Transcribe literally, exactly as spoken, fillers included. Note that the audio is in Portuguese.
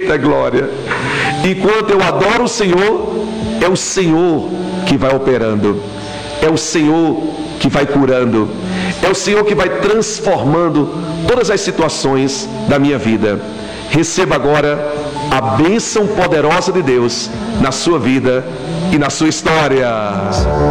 Eita glória! Enquanto eu adoro o Senhor, é o Senhor que vai operando, é o Senhor que vai curando, é o Senhor que vai transformando todas as situações da minha vida. Receba agora a bênção poderosa de Deus na sua vida e na sua história.